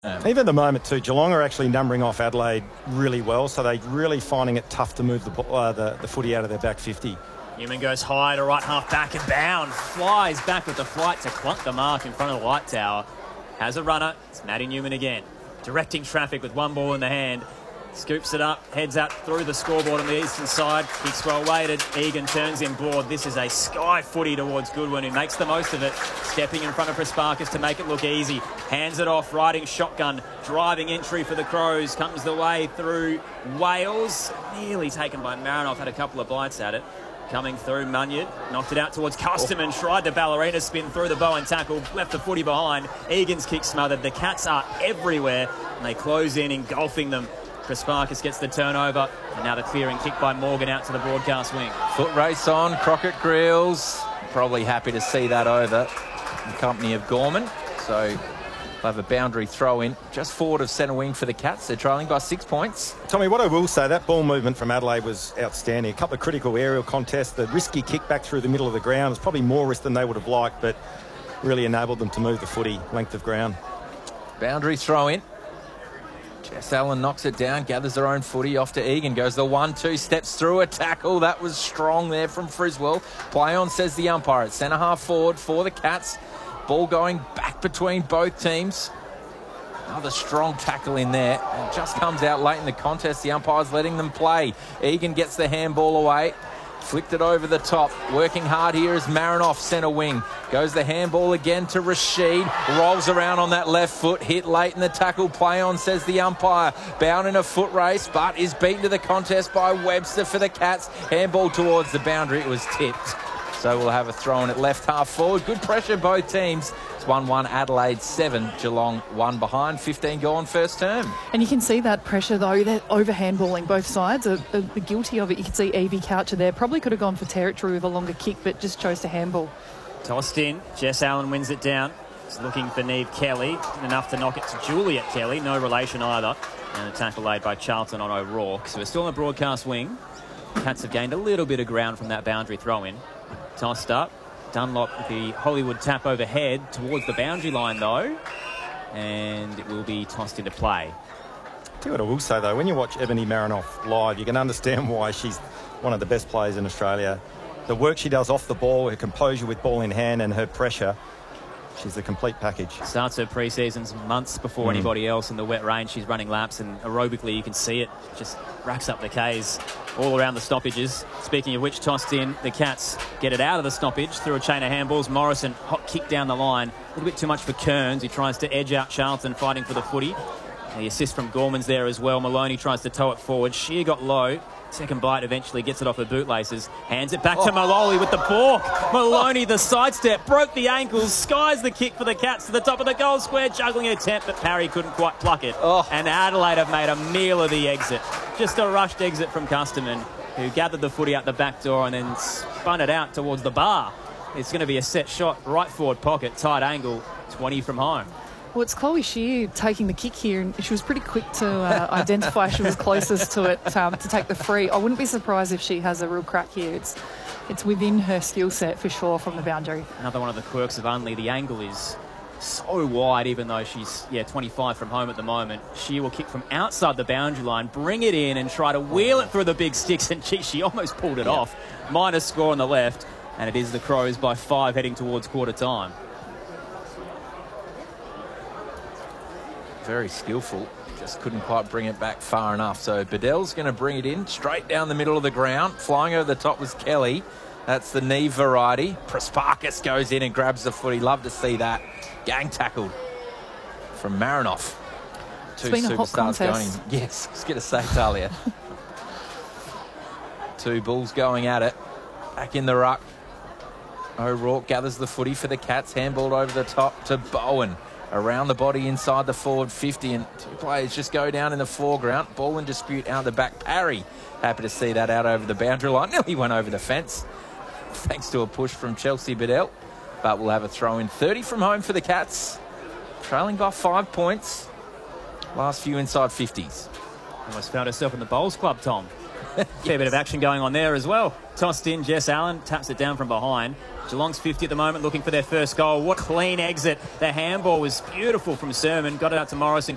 Even at the moment too, Geelong are actually numbering off Adelaide really well, so they're really finding it tough to move the footy out of their back 50. Newman goes high to right half back and bound. Flies back with the flight to clunk the mark in front of the light tower. Has a runner. It's Maddie Newman again. Directing traffic with one ball in the hand. Scoops it up, heads out through the scoreboard on the eastern side. Kicks well weighted. Egan turns in board. This is a sky footy towards Goodwin, who makes the most of it. Stepping in front of Prasparkas to make it look easy. Hands it off, riding shotgun. Driving entry for the Crows. Comes the way through Wales. Nearly taken by Marinoff. Had a couple of bites at it. Coming through, Munyard knocked it out towards Custerman, tried the ballerina spin through the bow and tackle, left the footy behind. Egan's kick smothered. The Cats are everywhere, and they close in, engulfing them. Prasparkas gets the turnover, and now the clearing kick by Morgan out to the broadcast wing. Foot race on, Crockett Grills. Probably happy to see that over in company of Gorman. So they'll have a boundary throw in just forward of centre wing for the Cats. They're trailing by 6 points. Tommy, what I will say, that ball movement from Adelaide was outstanding. A couple of critical aerial contests. The risky kick back through the middle of the ground was probably more risk than they would have liked, but really enabled them to move the footy length of ground. Boundary throw in. Jess Allen knocks it down, gathers her own footy off to Egan, goes the 1-2, steps through a tackle. That was strong there from Friswell. Play on, says the umpire. It's centre half forward for the Cats. Ball going back between both teams. Another strong tackle in there. And just comes out late in the contest. The umpire's letting them play. Egan gets the handball away. Flicked it over the top. Working hard here is Marinoff, centre wing. Goes the handball again to Rashid. Rolls around on that left foot. Hit late in the tackle. Play on, says the umpire. Bound in a foot race, but is beaten to the contest by Webster for the Cats. Handball towards the boundary. It was tipped. So we'll have a throw in at left half forward. Good pressure, both teams. It's 1-1 Adelaide 7, Geelong 1 behind, 15 gone first term. And you can see that pressure though, that over handballing both sides are guilty of it. You can see Evie Coucher there. Probably could have gone for territory with a longer kick, but just chose to handball. Tossed in. Jess Allen wins it down. He's looking for Neve Kelly. Enough to knock it to Juliet Kelly. No relation either. And a tackle laid by Charlton on O'Rourke. So we're still on the broadcast wing. Cats have gained a little bit of ground from that boundary throw-in. Tossed up. Dunlop with the Hollywood tap overhead towards the boundary line though, and it will be tossed into play. Tell you what I will say though, when you watch Ebony Marinoff live, you can understand why she's one of the best players in Australia. The work she does off the ball, her composure with ball in hand and her pressure, she's the complete package. Starts her pre-seasons months before anybody else in the wet rain. She's running laps and aerobically you can see it. Just racks up the Ks all around the stoppages. Speaking of which, tossed in, the Cats get it out of the stoppage through a chain of handballs. Morrison, hot kick down the line. A little bit too much for Kearns. He tries to edge out Charlton fighting for the footy. And the assist from Gorman's there as well. Maloney tries to tow it forward. Shear got low. Second bite eventually gets it off her bootlaces. Hands it back to Maloli with the balk. Maloney, the sidestep, broke the ankles, skies the kick for the Cats to the top of the goal square, juggling an attempt, but Parry couldn't quite pluck it. And Adelaide have made a meal of the exit. Just a rushed exit from Custerman, who gathered the footy out the back door and then spun it out towards the bar. It's going to be a set shot, right forward pocket, tight angle, 20 from home. Well, it's Chloe Shear taking the kick here, and she was pretty quick to identify she was closest to it to take the free. I wouldn't be surprised if she has a real crack here. It's within her skill set for sure from the boundary. Another one of the quirks of Unley, the angle is so wide, even though she's 25 from home at the moment. She will kick from outside the boundary line, bring it in and try to wheel it through the big sticks, and she almost pulled it off. Minus score on the left, and it is the Crows by 5 heading towards quarter time. Very skillful, just couldn't quite bring it back far enough. So Bedell's going to bring it in straight down the middle of the ground. Flying over the top was Kelly. That's the knee variety. Prasparkas goes in and grabs the footy. Love to see that. Gang tackled from Marinoff. Two superstars going. Yes, I was going to say, Talia. Two bulls going at it. Back in the ruck. O'Rourke gathers the footy for the Cats. Handballed over the top to Bowen. Around the body inside the forward 50, and two players just go down in the foreground. Ball in dispute out the back. Parry, happy to see that out over the boundary line. Nearly went over the fence, thanks to a push from Chelsea Bedell. But we'll have a throw in. 30 from home for the Cats, trailing by 5 points. Last few inside 50s. Almost found herself in the Bowls Club, Tom. Fair bit of action going on there as well. Tossed in, Jess Allen taps it down from behind. Geelong's 50 at the moment, looking for their first goal. What clean exit. The handball was beautiful from Sermon. Got it out to Morrison.